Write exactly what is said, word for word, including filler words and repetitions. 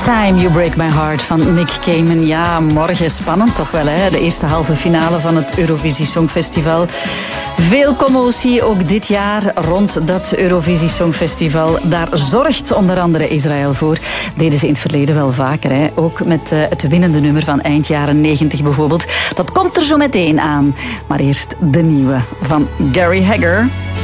Time You Break My Heart van Nick Cayman. Ja, morgen spannend toch wel, hè? De eerste halve finale van het Eurovisie Songfestival. Veel commotie ook dit jaar rond dat Eurovisie Songfestival. Daar zorgt onder andere Israël voor. Deden ze in het verleden wel vaker, hè? Ook met uh, het winnende nummer van eind jaren negentig bijvoorbeeld. Dat komt er zo meteen aan. Maar eerst de nieuwe van Gary Hegger.